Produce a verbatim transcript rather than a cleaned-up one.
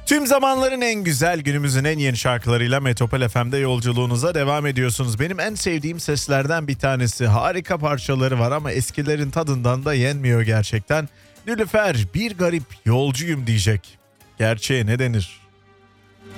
Tüm zamanların en güzel, günümüzün en yeni şarkılarıyla Metropol F M'de yolculuğunuza devam ediyorsunuz. Benim en sevdiğim seslerden bir tanesi. Harika parçaları var ama eskilerin tadından da yenmiyor gerçekten. Nilüfer, bir garip yolcuyum diyecek. Gerçeğe ne denir?